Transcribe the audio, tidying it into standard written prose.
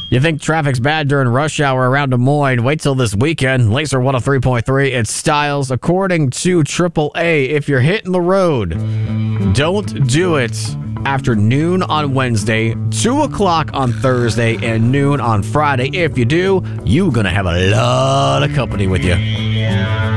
You think traffic's bad during rush hour around Des Moines? Wait till this weekend. Laser 103.3. It's Styles. According to AAA, if you're hitting the road, don't do it after noon on Wednesday, 2 o'clock on Thursday, and noon on Friday. If you do, you're going to have a lot of company with you.